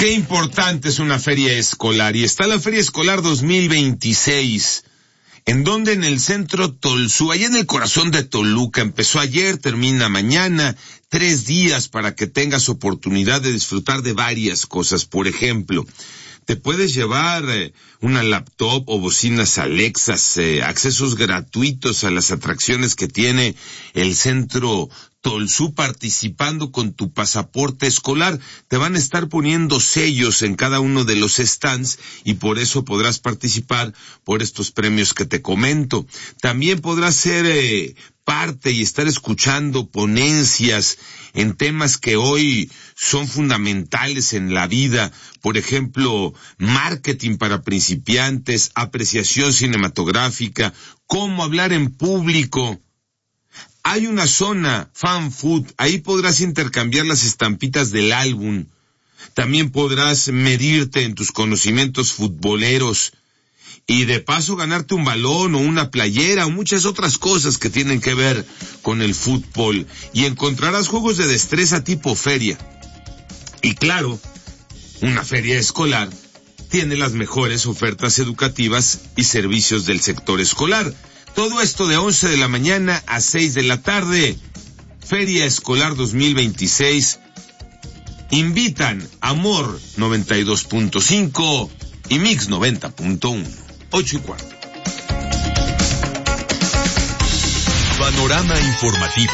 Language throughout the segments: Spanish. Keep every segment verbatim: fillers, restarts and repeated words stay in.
Qué importante es una feria escolar, y está la Feria Escolar dos mil veintiséis, en donde en el centro Tolsú, allá en el corazón de Toluca, empezó ayer, termina mañana, tres días para que tengas oportunidad de disfrutar de varias cosas. Por ejemplo, te puedes llevar eh, una laptop o bocinas Alexas, eh, accesos gratuitos a las atracciones que tiene el centro Tolsú, participando con tu pasaporte escolar. Te van a estar poniendo sellos en cada uno de los stands y por eso podrás participar por estos premios que te comento. También podrás ser eh, parte y estar escuchando ponencias en temas que hoy son fundamentales en la vida. Por ejemplo, marketing para principiantes, apreciación cinematográfica, cómo hablar en público. Hay una zona fan food, ahí podrás intercambiar las estampitas del álbum. También podrás medirte en tus conocimientos futboleros y de paso ganarte un balón o una playera o muchas otras cosas que tienen que ver con el fútbol. Y encontrarás juegos de destreza tipo feria. Y claro, una feria escolar tiene las mejores ofertas educativas y servicios del sector escolar. Todo esto de once de la mañana a seis de la tarde. Feria Escolar dos mil veintiséis. Invitan Amor noventa y dos punto cinco y Mix noventa punto uno. Ocho y cuarto. Panorama informativo.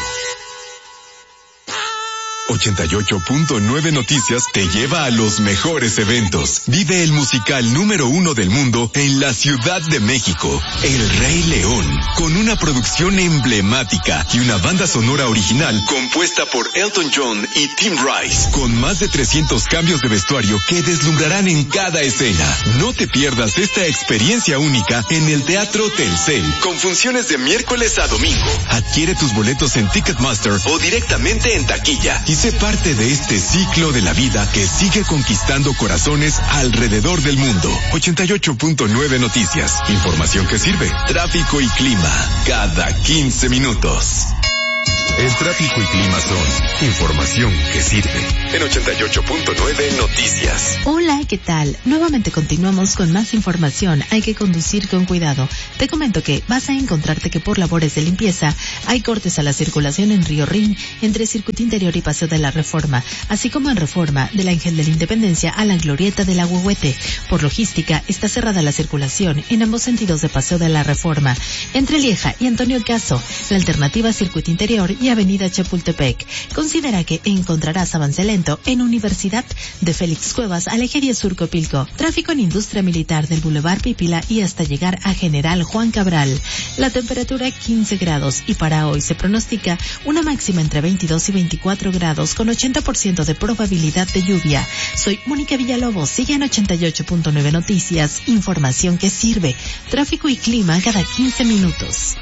ochenta y ocho punto nueve Noticias te lleva a los mejores eventos. Vive el musical número uno del mundo en la Ciudad de México, El Rey León, con una producción emblemática y una banda sonora original compuesta por Elton John y Tim Rice, con más de trescientos cambios de vestuario que deslumbrarán en cada escena. No te pierdas esta experiencia única en el Teatro Telcel, con funciones de miércoles a domingo. Adquiere tus boletos en Ticketmaster o directamente en taquilla y sé parte de este ciclo de la vida que sigue conquistando corazones alrededor del mundo. ochenta y ocho punto nueve Noticias. Información que sirve. Tráfico y clima. Cada quince minutos. El tráfico y clima son información que sirve. En ochenta y ocho punto nueve Noticias. Hola, ¿qué tal? Nuevamente continuamos con más información. Hay que conducir con cuidado. Te comento que vas a encontrarte que por labores de limpieza hay cortes a la circulación en Río Rin, entre Circuito Interior y Paseo de la Reforma, así como en Reforma, del Ángel de la Independencia a la Glorieta del Ahuehuete. Por logística, está cerrada la circulación en ambos sentidos de Paseo de la Reforma, entre Lieja y Antonio Caso. La alternativa Circuito Interior y Avenida Chapultepec. Considera que encontrarás avance lento en Universidad de Félix Cuevas al eje diez Sur Copilco. Tráfico en Industria Militar del Boulevard Pípila y hasta llegar a General Juan Cabral. La temperatura quince grados y para hoy se pronostica una máxima entre veintidós y veinticuatro grados con ochenta por ciento de probabilidad de lluvia. Soy Mónica Villalobos. Sigue en ochenta y ocho punto nueve Noticias. Información que sirve. Tráfico y clima cada quince minutos.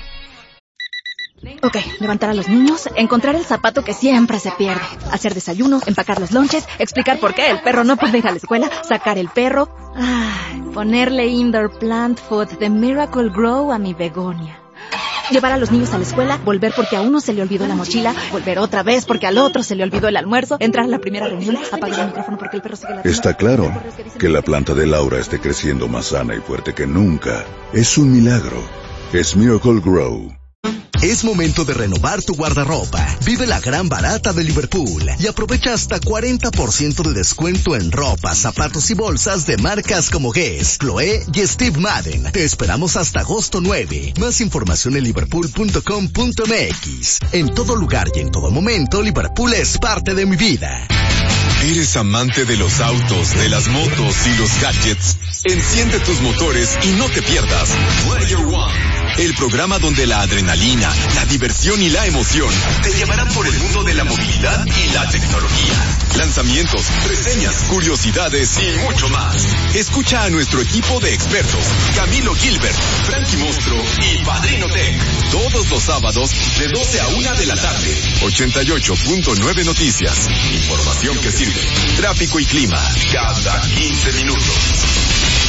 Ok, levantar a los niños, encontrar el zapato que siempre se pierde, hacer desayuno, empacar los lonches, explicar por qué el perro no puede ir a la escuela, sacar el perro, ay, ponerle indoor plant food de Miracle Grow a mi begonia. Llevar a los niños a la escuela, volver porque a uno se le olvidó la mochila, volver otra vez porque al otro se le olvidó el almuerzo, entrar a la primera reunión, apagar el micrófono porque el perro sigue la... Está claro que la planta de Laura esté creciendo más sana y fuerte que nunca. Es un milagro. Es Miracle Grow. Es momento de renovar tu guardarropa. Vive la gran barata de Liverpool y aprovecha hasta cuarenta por ciento de descuento en ropa, zapatos y bolsas de marcas como Guess, Chloé y Steve Madden. Te esperamos hasta agosto nueve. Más información en liverpool punto com punto m x. En todo lugar y en todo momento, Liverpool es parte de mi vida. ¿Eres amante de los autos, de las motos y los gadgets? Enciende tus motores y no te pierdas Player One, el programa donde la adrenalina, la diversión y la emoción te llevarán por el mundo de la movilidad y la tecnología. Lanzamientos, reseñas, curiosidades y mucho más. Escucha a nuestro equipo de expertos, Camilo Gilbert, Frankie Monstruo y Padrino Tech, todos los sábados de doce a una de la tarde. ochenta y ocho punto nueve Noticias. Información que sirve. Tráfico y clima cada quince minutos.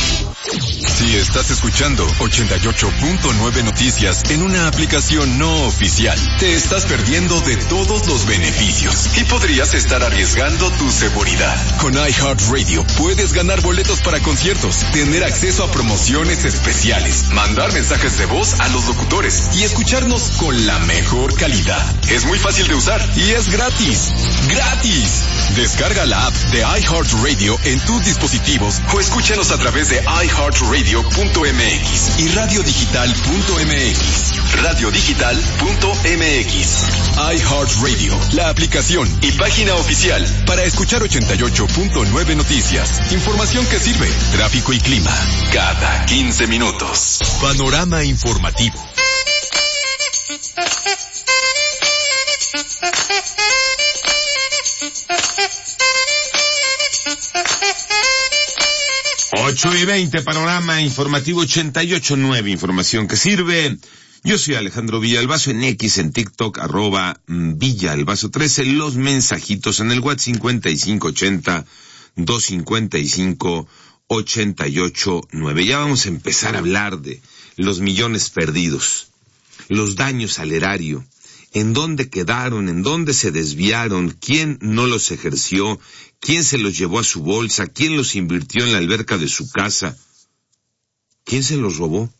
Si estás escuchando ochenta y ocho punto nueve Noticias en una aplicación no oficial, te estás perdiendo de todos los beneficios y podrías estar arriesgando tu seguridad. Con iHeartRadio puedes ganar boletos para conciertos, tener acceso a promociones especiales, mandar mensajes de voz a los locutores y escucharnos con la mejor calidad. Es muy fácil de usar y es gratis. ¡Gratis! Descarga la app de iHeartRadio en tus dispositivos o escúchanos a través de i heart radio punto m x y radio digital punto m x. radio digital punto m x. iHeartRadio, la aplicación y página oficial para escuchar ochenta y ocho punto nueve Noticias. Información que sirve, tráfico y clima, cada quince minutos. Panorama informativo. Ocho y veinte, panorama informativo ochenta y ocho punto nueve, información que sirve. Yo soy Alejandro Villalbazo en X, en TikTok, arroba Villalbazo trece, los mensajitos en el WhatsApp cincuenta y cinco ochenta, doscientos cincuenta y cinco, ochenta y ocho nueve. Ya vamos a empezar a hablar de los millones perdidos, los daños al erario, en dónde quedaron, en dónde se desviaron, quién no los ejerció, quién se los llevó a su bolsa, quién los invirtió en la alberca de su casa, quién se los robó.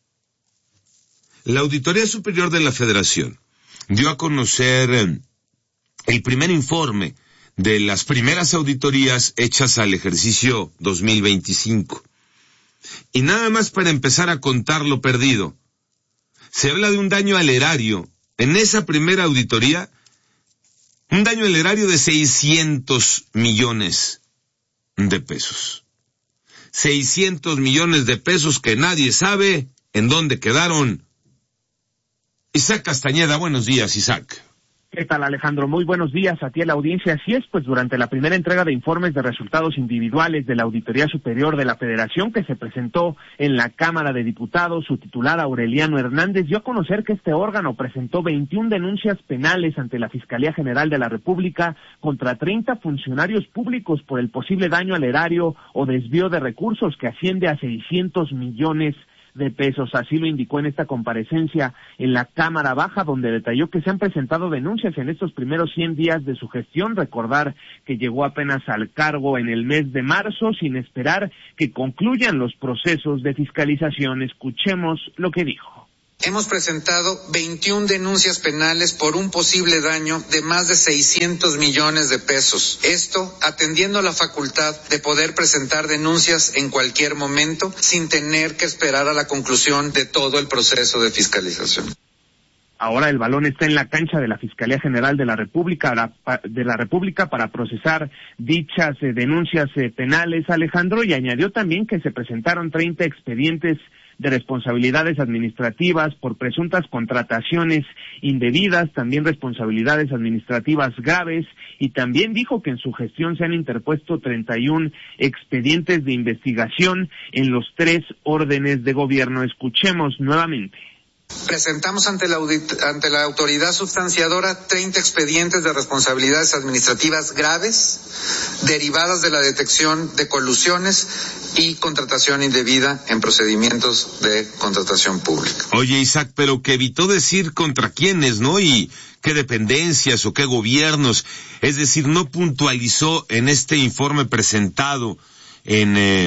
La Auditoría Superior de la Federación dio a conocer eh, el primer informe de las primeras auditorías hechas al ejercicio dos mil veinticinco. Y nada más para empezar a contar lo perdido, se habla de un daño al erario. En esa primera auditoría, un daño al erario de seiscientos millones de pesos. seiscientos millones de pesos que nadie sabe en dónde quedaron. Isaac Castañeda, buenos días, Isaac. ¿Qué tal, Alejandro? Muy buenos días a ti, a la audiencia. Así es, pues durante la primera entrega de informes de resultados individuales de la Auditoría Superior de la Federación que se presentó en la Cámara de Diputados, su titular Aureliano Hernández dio a conocer que este órgano presentó veintiuna denuncias penales ante la Fiscalía General de la República contra treinta funcionarios públicos por el posible daño al erario o desvío de recursos que asciende a seiscientos millones de pesos. Así lo indicó en esta comparecencia en la Cámara Baja, donde detalló que se han presentado denuncias en estos primeros cien días de su gestión. Recordar que llegó apenas al cargo en el mes de marzo, sin esperar que concluyan los procesos de fiscalización. Escuchemos lo que dijo. Hemos presentado veintiuna denuncias penales por un posible daño de más de seiscientos millones de pesos. Esto atendiendo la facultad de poder presentar denuncias en cualquier momento sin tener que esperar a la conclusión de todo el proceso de fiscalización. Ahora el balón está en la cancha de la Fiscalía General de la República, de la República para procesar dichas eh, denuncias eh, penales, Alejandro, y añadió también que se presentaron treinta expedientes de responsabilidades administrativas por presuntas contrataciones indebidas, también responsabilidades administrativas graves, y también dijo que en su gestión se han interpuesto treinta y uno expedientes de investigación en los tres órdenes de gobierno. Escuchemos nuevamente. Presentamos ante la, audit- ante la autoridad sustanciadora treinta expedientes de responsabilidades administrativas graves derivadas de la detección de colusiones y contratación indebida en procedimientos de contratación pública. Oye, Isaac, pero que evitó decir contra quiénes, ¿no? Y qué dependencias o qué gobiernos. Es decir, no puntualizó en este informe presentado en, eh,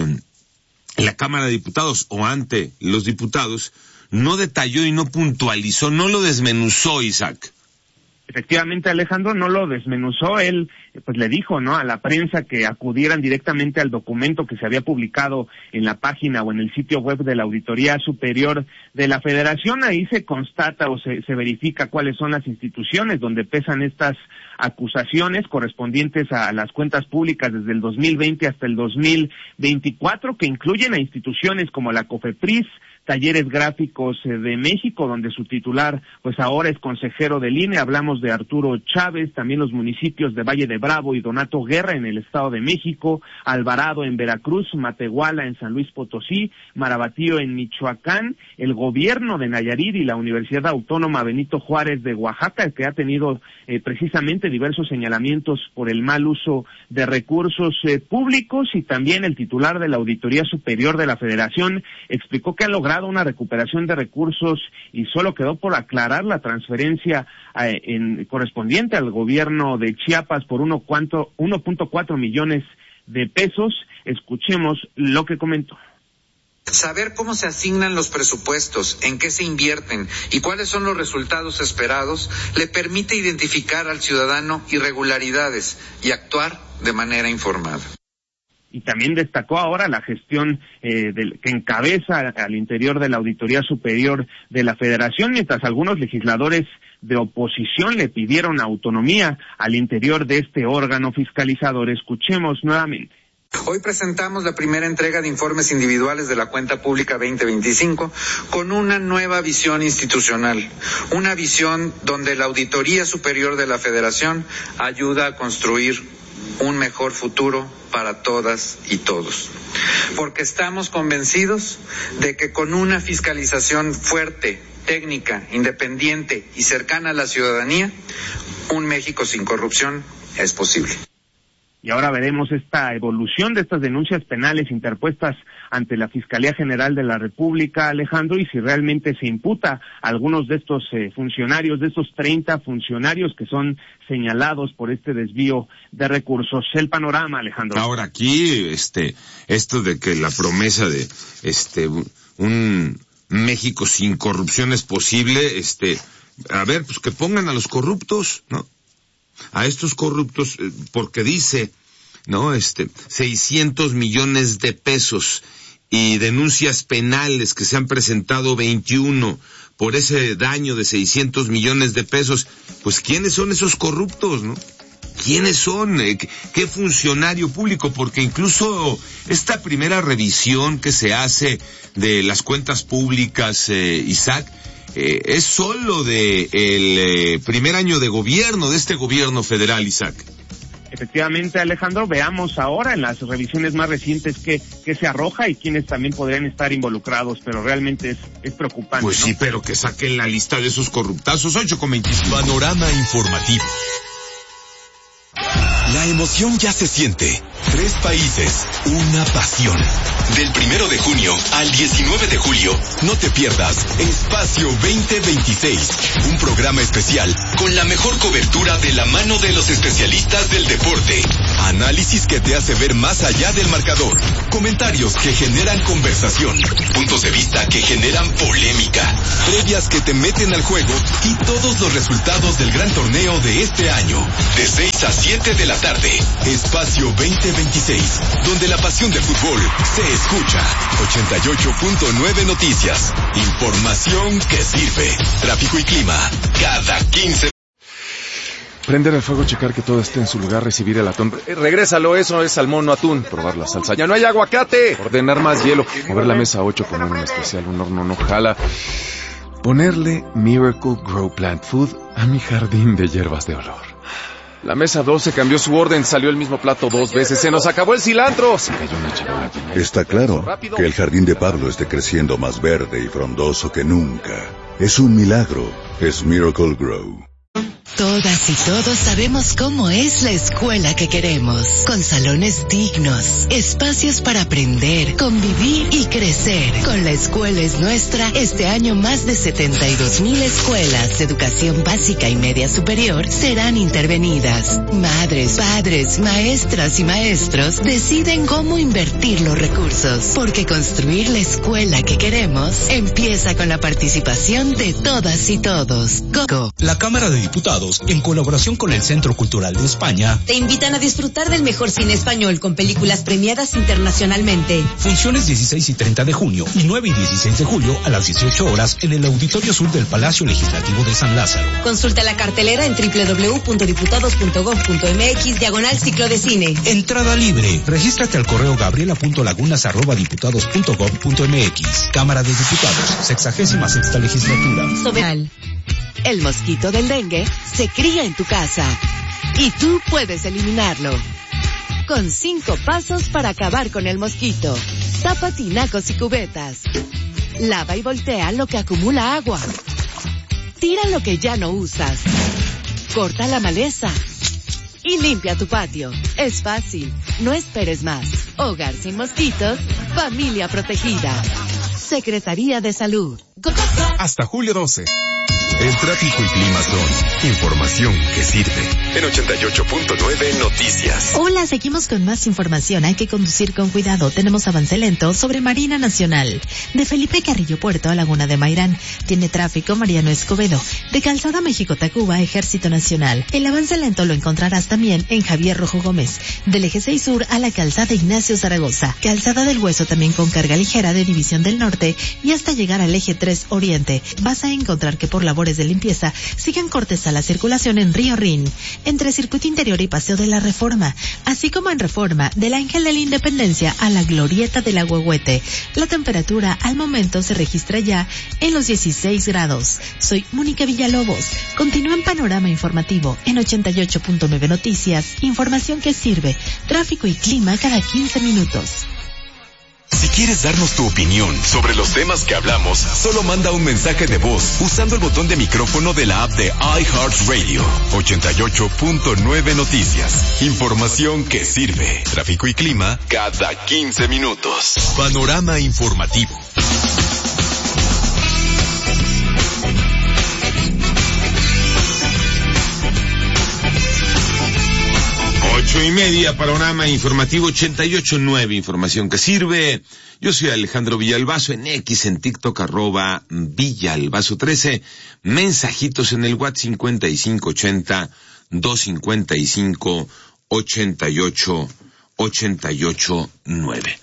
en la Cámara de Diputados o ante los diputados. No detalló y no puntualizó, no lo desmenuzó, Isaac. Efectivamente, Alejandro, no lo desmenuzó. Él pues le dijo, ¿no?, a la prensa que acudieran directamente al documento que se había publicado en la página o en el sitio web de la Auditoría Superior de la Federación. Ahí se constata o se, se verifica cuáles son las instituciones donde pesan estas acusaciones correspondientes a las cuentas públicas desde el dos mil veinte hasta el dos mil veinticuatro, que incluyen a instituciones como la COFEPRIS, Talleres Gráficos de México, donde su titular pues ahora es consejero del I N E. Hablamos de Arturo Chávez, también los municipios de Valle de Bravo y Donato Guerra en el Estado de México, Alvarado en Veracruz, Matehuala en San Luis Potosí, Marabatío en Michoacán, el gobierno de Nayarit y la Universidad Autónoma Benito Juárez de Oaxaca, que ha tenido eh, precisamente diversos señalamientos por el mal uso de recursos eh, públicos, y también el titular de la Auditoría Superior de la Federación explicó que ha logrado una recuperación de recursos y solo quedó por aclarar la transferencia eh, en, correspondiente al gobierno de Chiapas por uno punto cuatro millones de pesos. Escuchemos lo que comentó. Saber cómo se asignan los presupuestos, en qué se invierten y cuáles son los resultados esperados le permite identificar al ciudadano irregularidades y actuar de manera informada. Y también destacó ahora la gestión eh, del, que encabeza al interior de la Auditoría Superior de la Federación, mientras algunos legisladores de oposición le pidieron autonomía al interior de este órgano fiscalizador. Escuchemos nuevamente. Hoy presentamos la primera entrega de informes individuales de la cuenta pública veinte veinticinco con una nueva visión institucional, una visión donde la Auditoría Superior de la Federación ayuda a construir un mejor futuro para todas y todos. Porque estamos convencidos de que con una fiscalización fuerte, técnica, independiente y cercana a la ciudadanía, un México sin corrupción es posible. Y ahora veremos esta evolución de estas denuncias penales interpuestas ante la Fiscalía General de la República, Alejandro, y si realmente se imputa a algunos de estos eh, funcionarios, de estos treinta funcionarios que son señalados por este desvío de recursos. El panorama, Alejandro. Ahora aquí, este, esto de que la promesa de, este, un México sin corrupción es posible, este, a ver, pues que pongan a los corruptos, ¿no? A estos corruptos, porque dice, ¿no? Este, seiscientos millones de pesos y denuncias penales que se han presentado veintiuno por ese daño de seiscientos millones de pesos. Pues, ¿quiénes son esos corruptos, no? ¿Quiénes son? ¿Qué funcionario público? Porque incluso esta primera revisión que se hace de las cuentas públicas, eh, Isaac, Eh, es solo de el eh, primer año de gobierno, de este gobierno federal, Isaac. Efectivamente, Alejandro, veamos ahora en las revisiones más recientes qué, qué se arroja y quiénes también podrían estar involucrados, pero realmente es, es preocupante. Pues ¿no? sí, pero que saquen la lista de esos corruptazos. Ocho con veinticinco. Panorama informativo. La emoción ya se siente. Tres países, una pasión. Del primero de junio al diecinueve de julio, no te pierdas Espacio veinte veintiséis, un programa especial con la mejor cobertura de la mano de los especialistas del deporte. Análisis que te hace ver más allá del marcador. Comentarios que generan conversación. Puntos de vista que generan polémica. Previas que te meten al juego y todos los resultados del gran torneo de este año. De seis a siete de la tarde. Espacio veinte veintiséis, donde la pasión del fútbol se escucha. ochenta y ocho punto nueve Noticias. Información que sirve. Tráfico y clima cada quince. Prender el fuego, checar que todo esté en su lugar, recibir el atún. Eh, regrésalo, eso es salmón, no atún. Probar la salsa. ¡Ya no hay aguacate! Ordenar más hielo. Mover la mesa ocho, poner un especial, un horno no jala. Ponerle Miracle Grow Plant Food a mi jardín de hierbas de olor. La mesa doce cambió su orden, salió el mismo plato dos veces, se nos acabó el cilantro. Se cayó una charola. Está claro que el jardín de Pablo esté creciendo más verde y frondoso que nunca. Es un milagro, es Miracle Grow. Todas y todos sabemos cómo es la escuela que queremos, con salones dignos, espacios para aprender, convivir y crecer. Con La Escuela es Nuestra, este año más de setenta y dos mil escuelas de educación básica y media superior serán intervenidas. Madres, padres, maestras y maestros deciden cómo invertir los recursos, porque construir la escuela que queremos empieza con la participación de todas y todos. Go. La Cámara de Diputados Diputados, en colaboración con el Centro Cultural de España, te invitan a disfrutar del mejor cine español con películas premiadas internacionalmente. Funciones dieciséis y treinta de junio y nueve y dieciséis de julio a las dieciocho horas en el Auditorio Sur del Palacio Legislativo de San Lázaro. Consulta la cartelera en doble u doble u doble u punto diputados punto gob punto eme equis diagonal ciclo de cine. Entrada libre. Regístrate al correo gabriela.lagunas arroba diputados punto gob punto eme equis. Cámara de Diputados, sexagésima sexta legislatura. Soberal. El mosquito del dengue se cría en tu casa y tú puedes eliminarlo. Con cinco pasos para acabar con el mosquito. Tapa tinacos y cubetas. Lava y voltea lo que acumula agua. Tira lo que ya no usas. Corta la maleza. Y limpia tu patio. Es fácil. No esperes más. Hogar sin mosquitos. Familia protegida. Secretaría de Salud. Hasta julio doce. El tráfico y clima son información que sirve. En ochenta y ocho punto nueve Noticias. Hola, seguimos con más información. Hay que conducir con cuidado. Tenemos avance lento sobre Marina Nacional. De Felipe Carrillo Puerto a Laguna de Mairán. Tiene tráfico Mariano Escobedo. De Calzada México-Tacuba, Ejército Nacional. El avance lento lo encontrarás también en Javier Rojo Gómez. Del Eje seis Sur a la Calzada Ignacio Zaragoza. Calzada del Hueso también con carga ligera de División del Norte. Y hasta llegar al Eje tres Oriente. Vas a encontrar que por labores de limpieza siguen cortes a la circulación en Río Rin, entre Circuito Interior y Paseo de la Reforma, así como en Reforma del Ángel de la Independencia a la Glorieta del Agüehuete. La temperatura al momento se registra ya en los dieciséis grados. Soy Mónica Villalobos. Continúa en Panorama Informativo en ochenta y ocho punto nueve Noticias, información que sirve, tráfico y clima cada quince minutos. Si quieres darnos tu opinión sobre los temas que hablamos, solo manda un mensaje de voz usando el botón de micrófono de la app de iHeartRadio. ochenta y ocho punto nueve Noticias. Información que sirve. Tráfico y clima cada quince minutos. Panorama Informativo. Ocho y media, Panorama Informativo ochenta y ocho punto nueve, información que sirve. Yo soy Alejandro Villalbazo, en X, en TikTok, arroba Villalbazo trece. Mensajitos en el WhatsApp cincuenta y cinco ochenta, doscientos cincuenta y cinco, ochenta y ocho, ochenta y ocho nueve.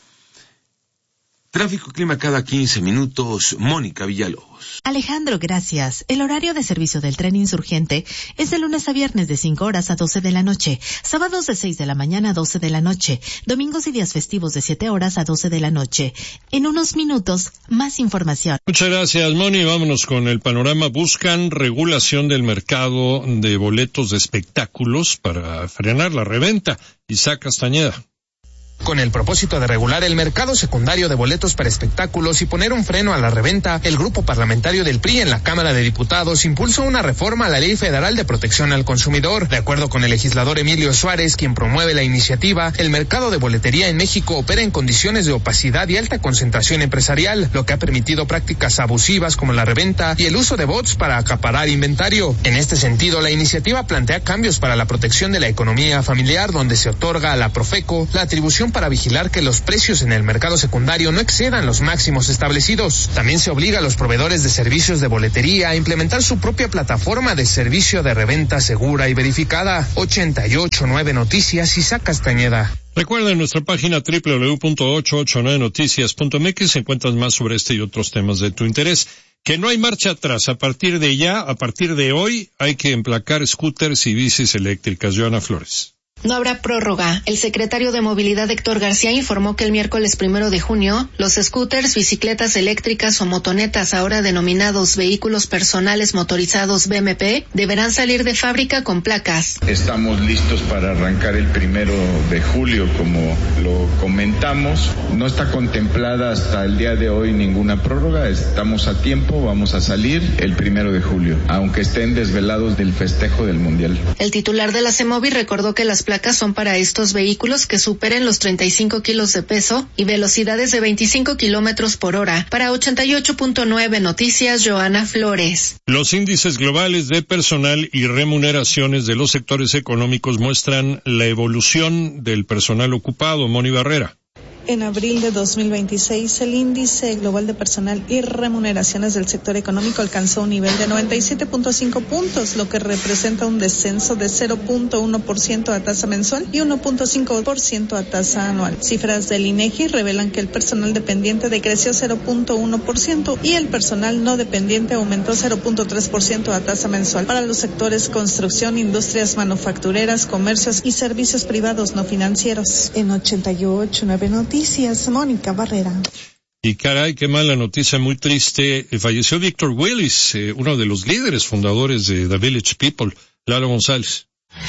Tráfico y clima cada quince minutos, Mónica Villalobos. Alejandro, gracias. El horario de servicio del tren insurgente es de lunes a viernes de cinco horas a doce de la noche, sábados de seis de la mañana a doce de la noche, domingos y días festivos de siete horas a doce de la noche. En unos minutos, más información. Muchas gracias, Moni. Vámonos con el panorama. Buscan regulación del mercado de boletos de espectáculos para frenar la reventa. Isaac Castañeda. Con el propósito de regular el mercado secundario de boletos para espectáculos y poner un freno a la reventa, el grupo parlamentario del P R I en la Cámara de Diputados impulsó una reforma a la Ley Federal de Protección al Consumidor. De acuerdo con el legislador Emilio Suárez, quien promueve la iniciativa, el mercado de boletería en México opera en condiciones de opacidad y alta concentración empresarial, lo que ha permitido prácticas abusivas como la reventa y el uso de bots para acaparar inventario. En este sentido, la iniciativa plantea cambios para la protección de la economía familiar, donde se otorga a la Profeco la atribución para vigilar que los precios en el mercado secundario no excedan los máximos establecidos. También se obliga a los proveedores de servicios de boletería a implementar su propia plataforma de servicio de reventa segura y verificada. ochenta y ocho punto nueve Noticias, Isaac Castañeda. Recuerda en nuestra página doble u doble u doble u punto ochocientos ochenta y nueve noticias punto m x encuentras más sobre este y otros temas de tu interés. Que no hay marcha atrás. A partir de ya, a partir de hoy, hay que emplacar scooters y bicis eléctricas. Joana Flores. No habrá prórroga. El secretario de Movilidad, Héctor García, informó que el miércoles primero de junio, los scooters, bicicletas eléctricas o motonetas, ahora denominados vehículos personales motorizados B M P, deberán salir de fábrica con placas. Estamos listos para arrancar el primero de julio, como lo comentamos. No está contemplada hasta el día de hoy ninguna prórroga. Estamos a tiempo, vamos a salir el primero de julio, aunque estén desvelados del festejo del Mundial. El titular de la CEMOVI recordó que las placas son para estos vehículos que superen los treinta y cinco kilos de peso y velocidades de veinticinco kilómetros por hora. Para ochenta y ocho punto nueve Noticias, Joana Flores. Los índices globales de personal y remuneraciones de los sectores económicos muestran la evolución del personal ocupado. Moni Barrera. En abril de dos mil veintiséis, el índice global de personal y remuneraciones del sector económico alcanzó un nivel de noventa y siete punto cinco puntos, lo que representa un descenso de cero punto uno por ciento a tasa mensual y uno punto cinco por ciento a tasa anual. Cifras del INEGI revelan que el personal dependiente decreció cero punto uno por ciento y el personal no dependiente aumentó cero punto tres por ciento a tasa mensual para los sectores construcción, industrias manufactureras, comercios y servicios privados no financieros. En ochenta y ocho punto nueve Noticias, Mónica Barrera. Y caray, qué mala noticia, muy triste. Falleció Victor Willis, eh, uno de los líderes fundadores de The Village People. Lalo González.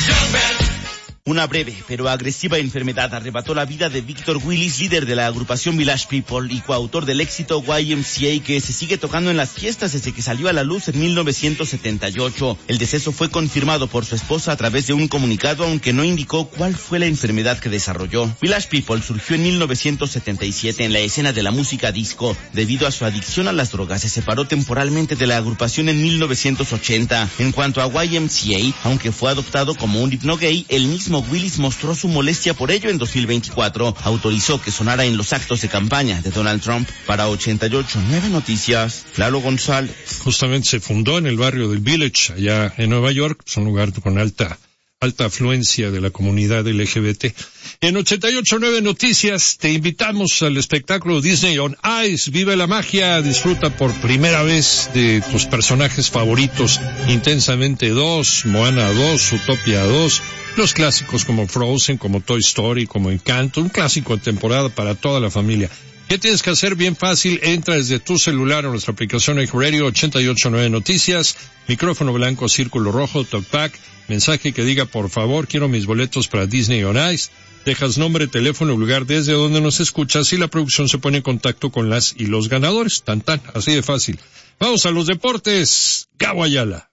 Una breve pero agresiva enfermedad arrebató la vida de Victor Willis, líder de la agrupación Village People y coautor del éxito Y M C A, que se sigue tocando en las fiestas desde que salió a la luz en mil novecientos setenta y ocho. El deceso fue confirmado por su esposa a través de un comunicado, aunque no indicó cuál fue la enfermedad que desarrolló. Village People surgió en mil novecientos setenta y siete en la escena de la música disco. Debido a su adicción a las drogas, se separó temporalmente de la agrupación en mil novecientos ochenta. En cuanto a Y M C A, aunque fue adoptado como un himno gay, el mismo Willis mostró su molestia por ello en dos mil veinticuatro. Autorizó que sonara en los actos de campaña de Donald Trump. Para ochenta y ocho punto nueve Noticias, Lalo González. Justamente se fundó en el barrio del Village, allá en Nueva York. Es un lugar con alta alta afluencia de la comunidad L G B T. En ochenta y ocho punto nueve Noticias te invitamos al espectáculo Disney on Ice. Vive la magia, disfruta por primera vez de tus personajes favoritos. Intensamente dos, Moana dos, Utopia dos, los clásicos como Frozen, como Toy Story, como Encanto, un clásico de temporada para toda la familia. ¿Qué tienes que hacer? Bien fácil, entra desde tu celular a nuestra aplicación iHeartRadio ochenta y ocho punto nueve Noticias, micrófono blanco, círculo rojo, talkback, mensaje que diga por favor quiero mis boletos para Disney on Ice, dejas nombre, teléfono, lugar desde donde nos escuchas y la producción se pone en contacto con las y los ganadores, tan tan, así de fácil. Vamos a los deportes, Gabo Ayala.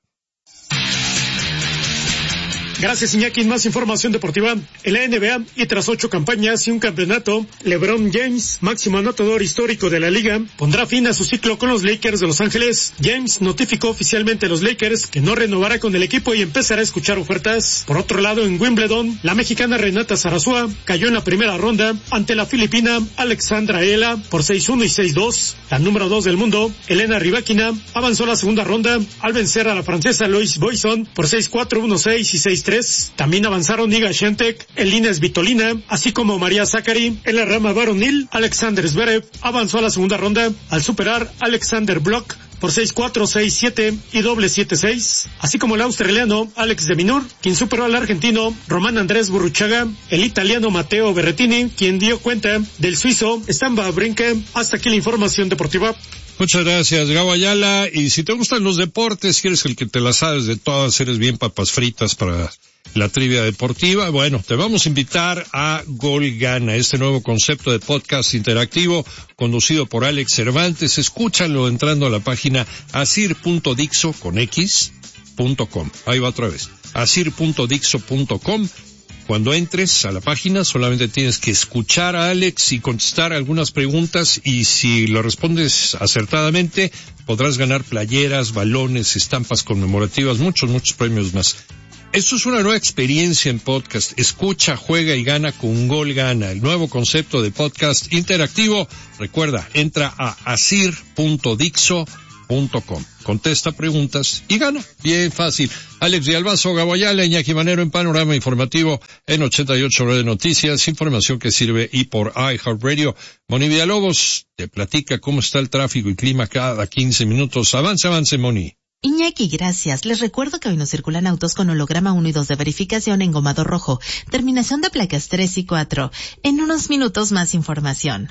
Gracias, Iñaki. Más información deportiva. En la N B A, y tras ocho campañas y un campeonato, LeBron James, máximo anotador histórico de la liga, pondrá fin a su ciclo con los Lakers de Los Ángeles. James notificó oficialmente a los Lakers que no renovará con el equipo y empezará a escuchar ofertas. Por otro lado, en Wimbledon, la mexicana Renata Sarasúa cayó en la primera ronda ante la filipina Alexandra Ela por seis uno y seis dos. La número dos del mundo, Elena Rybakina, avanzó a la segunda ronda al vencer a la francesa Louise Boyson por seis cuatro, uno seis y seis tres. También avanzaron Iga Świątek, Elina Svitolina, así como María Zachary. En la rama varonil, Alexander Zverev avanzó a la segunda ronda al superar Alexander Block por seis cuatro, seis siete y doble siete seis, así como el australiano Alex de Minaur, quien superó al argentino Román Andrés Burruchaga, el italiano Matteo Berrettini, quien dio cuenta del suizo Stan Wawrinka. Hasta aquí la información deportiva. Muchas gracias, Gabo Ayala. Y si te gustan los deportes, quieres el que te las sabes de todas, eres bien papas fritas para la trivia deportiva, bueno, te vamos a invitar a Gol Gana, este nuevo concepto de podcast interactivo conducido por Alex Cervantes. Escúchalo entrando a la página asir punto dixo con x punto com. Ahí va otra vez, asir punto dixo punto com. Cuando entres a la página solamente tienes que escuchar a Alex y contestar algunas preguntas, y si lo respondes acertadamente podrás ganar playeras, balones, estampas conmemorativas, muchos, muchos premios más. Esto es una nueva experiencia en podcast. Escucha, juega y gana con Gol Gana, el nuevo concepto de podcast interactivo. Recuerda, entra a asir punto dixo punto com. Contesta preguntas y gana. Bien fácil. Alex de Albazo, Gabo Ayala, Iñaki Manero en Panorama Informativo en ochenta y ocho de Noticias, información que sirve y por iHeartRadio. Moni Villalobos te platica cómo está el tráfico y clima cada quince minutos. Avance, avance, Moni. Iñaki, gracias. Les recuerdo que hoy no circulan autos con holograma uno y dos de verificación en gomado rojo. Terminación de placas tres y cuatro. En unos minutos más información.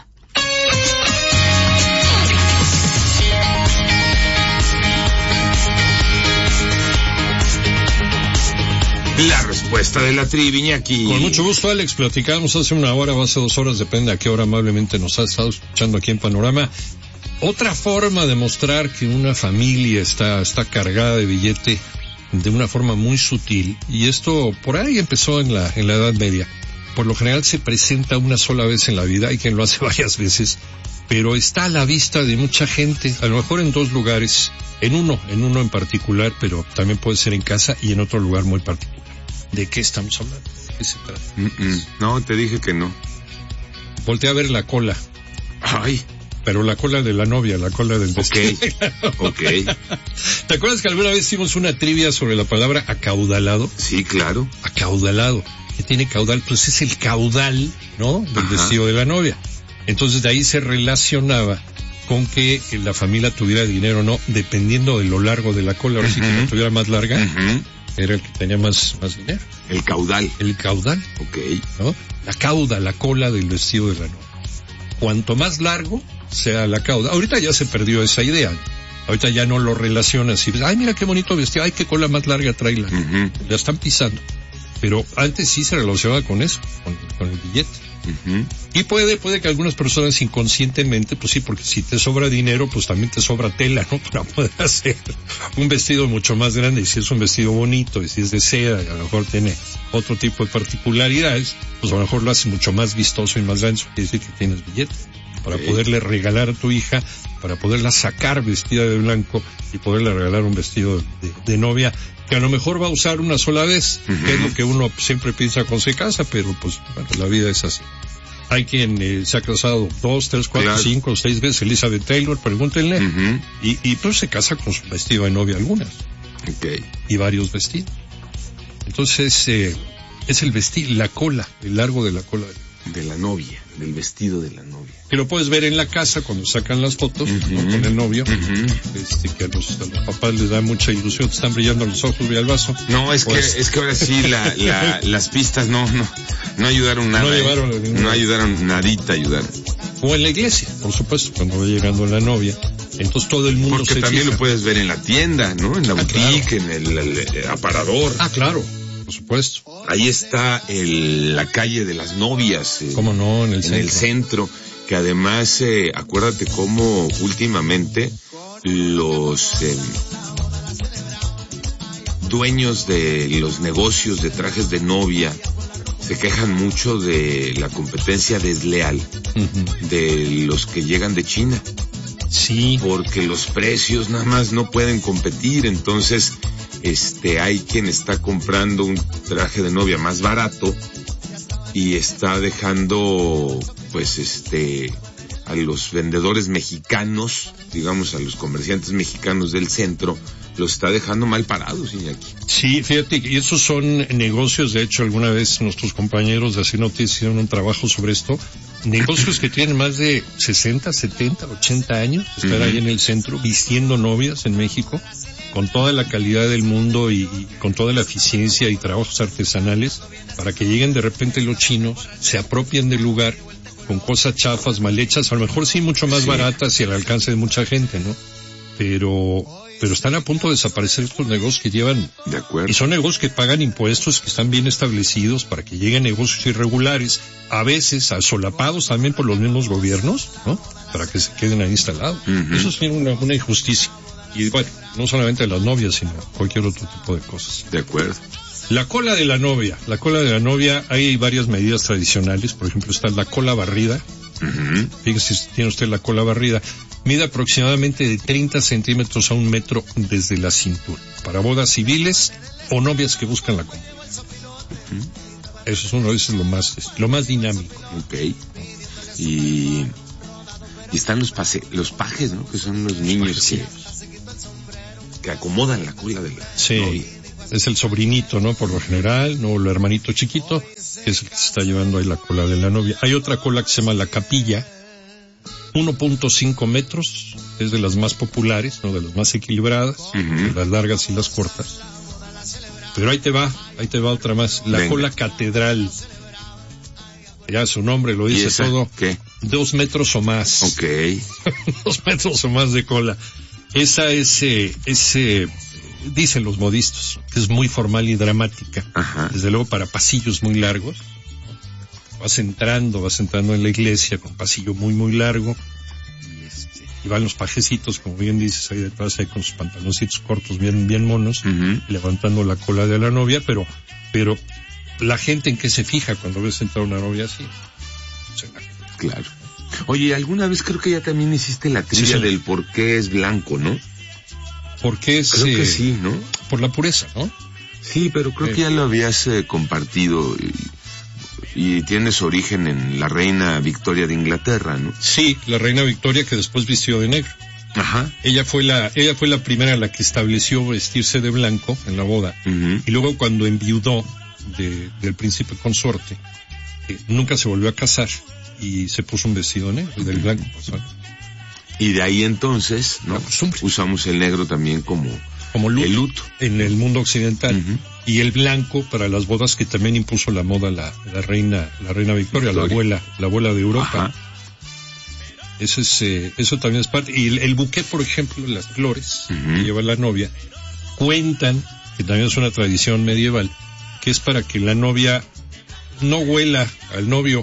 La respuesta de la trivia, Iñaki. Con mucho gusto, Alex. Platicamos hace una hora o hace dos horas, depende a qué hora amablemente nos ha estado escuchando aquí en Panorama. Otra forma de mostrar que una familia está, está cargada de billete de una forma muy sutil, y esto por ahí empezó en la, en la Edad Media. Por lo general se presenta una sola vez en la vida, hay quien lo hace varias veces, pero está a la vista de mucha gente, a lo mejor en dos lugares, en uno, en uno en particular, pero también puede ser en casa y en otro lugar muy particular. ¿De qué estamos hablando? ¿De qué se trata? Mm-mm. No, te dije que no. voltea a ver la cola. Ay. Pero la cola de la novia, la cola del vestido. Ok, ok. ¿Te acuerdas que alguna vez hicimos una trivia sobre la palabra acaudalado? Sí, claro. Acaudalado. Que tiene caudal, pues es el caudal, ¿no? Del Ajá. vestido de la novia. Entonces de ahí se relacionaba con que la familia tuviera dinero o no, dependiendo de lo largo de la cola. Ahora uh-huh. sí que la tuviera más larga, uh-huh. era el que tenía más, más dinero. El caudal. El caudal. Ok. ¿No? La cauda, la cola del vestido de la novia. Cuanto más largo sea la cauda. Ahorita ya se perdió esa idea. Ahorita ya no lo relacionas y ay, mira qué bonito vestido, ay, qué cola más larga trae la. Uh-huh. La están pisando. Pero antes sí se relacionaba con eso, con, con el billete. Uh-huh. Y puede, puede que algunas personas inconscientemente, pues sí, porque si te sobra dinero, pues también te sobra tela, ¿no? Para poder hacer un vestido mucho más grande. Y si es un vestido bonito, y si es de seda, y a lo mejor tiene otro tipo de particularidades, pues a lo mejor lo hace mucho más vistoso y más grande. Eso quiere decir que tienes billete. Para okay. poderle regalar a tu hija, para poderla sacar vestida de blanco y poderle regalar un vestido de, de novia que a lo mejor va a usar una sola vez, uh-huh. que es lo que uno siempre piensa cuando se casa, pero pues bueno, la vida es así. Hay quien eh, se ha casado dos, tres, cuatro, claro. cinco, seis veces, Elizabeth Taylor, pregúntenle, uh-huh. y, y pues se casa con su vestido de novia algunas. Okay. Y varios vestidos. Entonces, eh, es el vestido, la cola, el largo de la cola de la novia, del vestido de la novia. Que lo puedes ver en la casa cuando sacan las fotos, uh-huh. ¿no? Con el novio, uh-huh. este, que a los, a los papás les da mucha ilusión, te están brillando los ojos, ve al vaso. No, es pues, que, es que ahora sí la, la, las pistas no, no, no ayudaron nada. No llevaron eh. No ayudaron, nadita ayudaron. O en la iglesia, por supuesto, cuando va llegando la novia. Entonces todo el mundo Porque se también fija. Lo puedes ver en la tienda, ¿no? En la ah, boutique, claro. en el, el, el aparador. Ah, claro. Por supuesto. Ahí está el, la calle de las novias. Eh, ¿Cómo no? En el en centro. el centro, que además, eh, acuérdate cómo últimamente los eh, dueños de los negocios de trajes de novia se quejan mucho de la competencia desleal uh-huh. de los que llegan de China. Sí. Porque los precios nada más no pueden competir, entonces este hay quien está comprando un traje de novia más barato y está dejando pues este a los vendedores mexicanos, digamos a los comerciantes mexicanos del centro, los está dejando mal parados, Iñaki. Sí, fíjate, y esos son negocios, de hecho alguna vez nuestros compañeros de Así Noticias hicieron un trabajo sobre esto, negocios que tienen más de sesenta, setenta, ochenta años, estar uh-huh. ahí en el centro vistiendo novias en México, con toda la calidad del mundo y, y con toda la eficiencia y trabajos artesanales, para que lleguen de repente los chinos, se apropien del lugar, con cosas chafas, mal hechas, a lo mejor sí mucho más sí. baratas y al alcance de mucha gente, ¿no? Pero, pero están a punto de desaparecer estos negocios que llevan, de acuerdo. Y son negocios que pagan impuestos, que están bien establecidos para que lleguen negocios irregulares, a veces solapados también por los mismos gobiernos, ¿no? Para que se queden ahí instalados. Uh-huh. Eso es una, una injusticia. Y bueno, no solamente las novias, sino cualquier otro tipo de cosas. De acuerdo. La cola de la novia. La cola de la novia, hay varias medidas tradicionales. Por ejemplo, está la cola barrida. Uh-huh. Fíjese si tiene usted la cola barrida. Mide aproximadamente de treinta centímetros a un metro desde la cintura. Para bodas civiles o novias que buscan la cola. Uh-huh. Eso es uno, eso es lo más, es lo más dinámico. Okay. Y, y están los pase, los pajes, ¿no? Que son los niños que, que acomodan la cola de la sí. novia. Es el sobrinito, ¿no? Por lo general, no el hermanito chiquito, que es el que se está llevando ahí la cola de la novia. Hay otra cola que se llama la capilla, uno punto cinco metros, es de las más populares, ¿no? De las más equilibradas, uh-huh. de las largas y las cortas. Pero ahí te va, ahí te va otra más, la Venga. Cola catedral. Ya su nombre lo dice todo. ¿Qué? Dos metros o más. Ok. Dos metros o más de cola. Esa es, eh, ese, dicen los modistas, que es muy formal y dramática. Ajá. Desde luego para pasillos muy largos. Vas entrando, vas entrando en la iglesia con pasillo muy, muy largo. Y, este, y van los pajecitos, como bien dices, ahí detrás, ahí con sus pantaloncitos cortos, bien, bien monos, uh-huh. levantando la cola de la novia, pero, pero, la gente en qué se fija cuando ves entrar una novia así. O sea, claro. Oye, alguna vez creo que ya también hiciste la trivia sí, del por qué es blanco, ¿no? ¿Por qué es? Creo eh, que sí, ¿no? Por la pureza, ¿no? Sí, pero creo eh. que ya lo habías eh, compartido. y tiene su origen en la reina Victoria de Inglaterra, ¿no? Sí, la reina Victoria que después vistió de negro. Ajá. Ella fue la, ella fue la primera la que estableció vestirse de blanco en la boda. Uh-huh. Y luego cuando enviudó de, del príncipe consorte, eh, nunca se volvió a casar y se puso un vestido negro, uh-huh. del blanco pasado. Y de ahí entonces, ¿no? Usamos el negro también como, como luto, el luto en el mundo occidental. Uh-huh. Y el blanco para las bodas, que también impuso la moda la, la reina, la reina Victoria, Victoria, la abuela, la abuela de Europa. Ajá. Eso es, eh, eso también es parte. Y el, el buqué, por ejemplo, las flores uh-huh. que lleva la novia, cuentan, que también es una tradición medieval, que es para que la novia no huela al novio.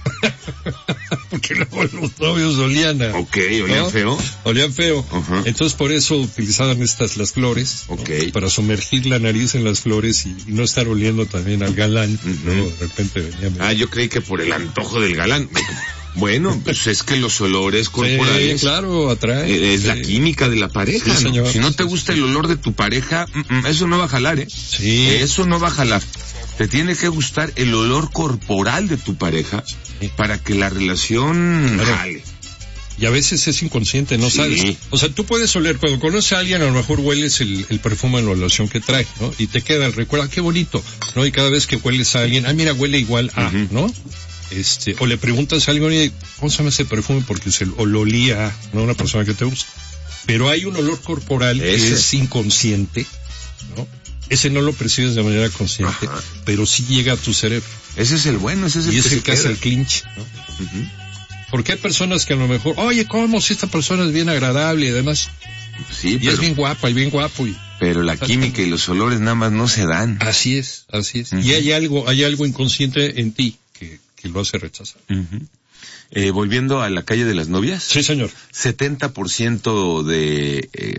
Porque luego los novios olían a, Ok, olían ¿no? feo. Olían feo. Uh-huh. Entonces por eso utilizaban estas, las flores, okay. ¿no? Para sumergir la nariz en las flores y, y no estar oliendo también al galán. Uh-huh. Luego de repente venía. Ah, yo creí que por el antojo del galán. Bueno, pues es que los olores corporales. Sí, claro, atrae. Es sí. la química de la pareja. Sí, señor. ¿no? Si no te gusta el olor de tu pareja, eso no va a jalar, ¿eh? Sí. Eso no va a jalar. Te tiene que gustar el olor corporal de tu pareja sí. para que la relación claro. jale. Y a veces es inconsciente, no sí. sabes. O sea, tú puedes oler, cuando conoces a alguien, a lo mejor hueles el, el perfume en la relación que trae, ¿no? Y te queda el recuerdo, qué bonito, ¿no? Y cada vez que hueles a alguien, ah, mira, huele igual a, uh-huh. ¿no? Este, o le preguntas a alguien, ¿cómo se llama ese perfume? Porque se o lo olía, ¿no? Una persona que te gusta. Pero hay un olor corporal ese. que es inconsciente, ¿no? Ese no lo percibes de manera consciente, ajá. pero sí llega a tu cerebro. Ese es el bueno, ese es el y que es el se que hace el clinch, ¿no? Uh-huh. Porque hay personas que a lo mejor, oye, ¿cómo si esta persona es bien agradable y además? Sí, y pero, es bien guapa y bien guapo. Y, pero la química y los olores nada más no se dan. Así es, así es. Uh-huh. Y hay algo, hay algo inconsciente en ti que, que lo hace rechazar. Uh-huh. Eh, volviendo a la calle de las novias. Sí, señor. setenta por ciento de, eh,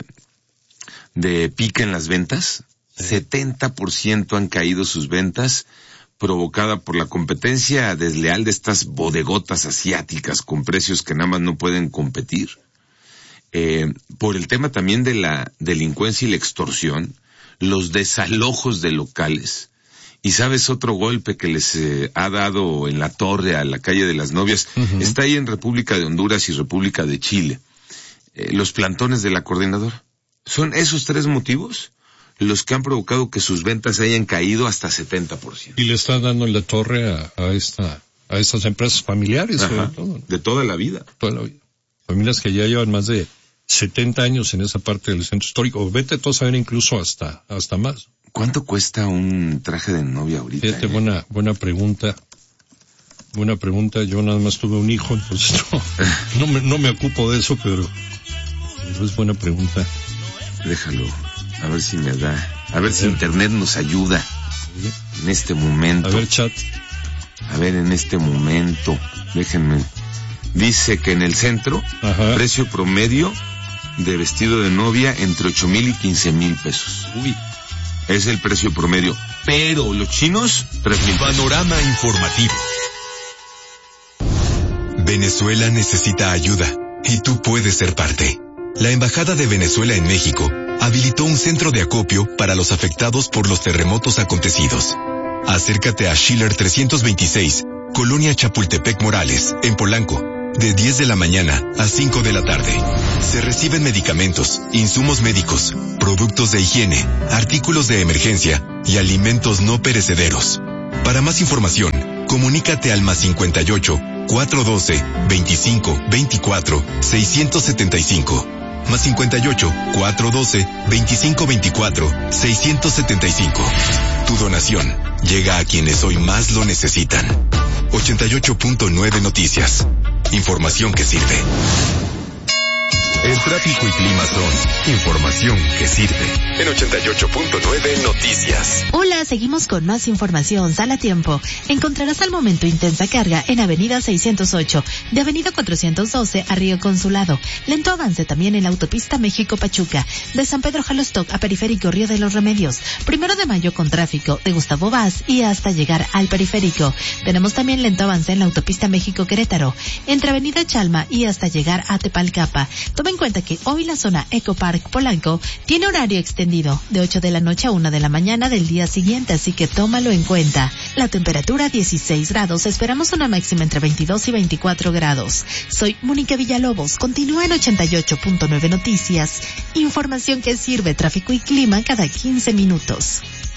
de pica en las ventas. Sí. setenta por ciento han caído sus ventas, provocada por la competencia desleal de estas bodegotas asiáticas con precios que nada más no pueden competir. Eh, por el tema también de la delincuencia y la extorsión, los desalojos de locales. Y sabes otro golpe que les eh, ha dado en la torre a la calle de las novias, uh-huh. está ahí en República de Honduras y República de Chile. Eh, los plantones de la coordinadora. Son esos tres motivos los que han provocado que sus ventas hayan caído hasta setenta por ciento. Y le están dando en la torre a, a esta, a estas empresas familiares, sobre todo. De toda la vida. Toda la vida. Familias que ya llevan más de setenta años en esa parte del centro histórico. Vete todos a ver incluso hasta, hasta más. ¿Cuánto cuesta un traje de novia ahorita? Fíjate, eh? buena, buena pregunta. Buena pregunta. Yo nada más tuve un hijo, entonces no, no me, no me ocupo de eso, pero, pero es buena pregunta. Déjalo. A ver si me da, a ver, a si ver. Internet nos ayuda ¿sí? en este momento. A ver, chat. A ver, en este momento, déjenme. Dice que en el centro, ajá. precio promedio de vestido de novia entre ocho mil y quince mil pesos. Uy. Es el precio promedio. Pero los chinos, tres mil pesos. Panorama informativo. Venezuela necesita ayuda y tú puedes ser parte. La Embajada de Venezuela en México habilitó un centro de acopio para los afectados por los terremotos acontecidos. Acércate a Schiller trescientos veintiséis, Colonia Chapultepec Morales, en Polanco, de diez de la mañana a cinco de la tarde. Se reciben medicamentos, insumos médicos, productos de higiene, artículos de emergencia y alimentos no perecederos. Para más información, comunícate al más cincuenta y ocho, cuatrocientos doce, veinticinco, veinticuatro, seiscientos setenta y cinco. Más cincuenta y ocho, cuatrocientos doce, veinticinco veinticuatro, seiscientos setenta y cinco. Tu donación llega a quienes hoy más lo necesitan. ochenta y ocho punto nueve Noticias. Información que sirve. El tráfico y clima son información que sirve. En ochenta y ocho punto nueve Noticias. Hola, seguimos con más información. Sal a tiempo. Encontrarás al momento intensa carga en Avenida seiscientos ocho, de Avenida cuatrocientos doce a Río Consulado. Lento avance también en la autopista México-Pachuca, de San Pedro Jalostoc a Periférico Río de los Remedios. Primero de mayo con tráfico de Gustavo Vaz y hasta llegar al Periférico. Tenemos también lento avance en la autopista México-Querétaro, entre Avenida Chalma y hasta llegar a Tepalcapa. Toma en cuenta que hoy la zona Eco Park Polanco tiene horario extendido de ocho de la noche a una de la mañana del día siguiente, así que tómalo en cuenta. La temperatura dieciséis grados, esperamos una máxima entre veintidós y veinticuatro grados. Soy Mónica Villalobos, continúa en ochenta y ocho punto nueve Noticias, información que sirve, tráfico y clima cada quince minutos.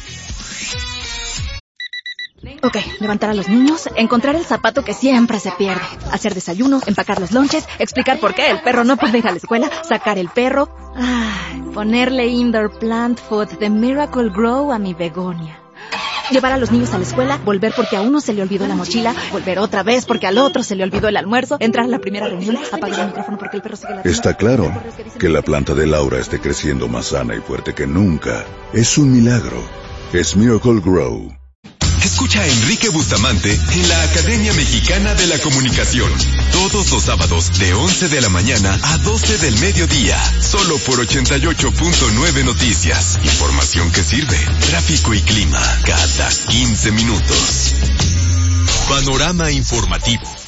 Ok, levantar a los niños, encontrar el zapato que siempre se pierde, hacer desayuno, empacar los lonches, explicar por qué el perro no puede ir a la escuela, sacar el perro, ay, ponerle indoor plant food de Miracle Grow a mi begonia. Llevar a los niños a la escuela, volver porque a uno se le olvidó la mochila, volver otra vez porque al otro se le olvidó el almuerzo, entrar a la primera reunión, apagar el micrófono porque el perro sigue ladrando. Está claro que la planta de Laura esté creciendo más sana y fuerte que nunca. Es un milagro. Es Miracle Grow. Escucha a Enrique Bustamante en la Academia Mexicana de la Comunicación. Todos los sábados de once de la mañana a doce del mediodía. Solo por ochenta y ocho punto nueve Noticias. Información que sirve. Tráfico y clima cada quince minutos. Panorama informativo.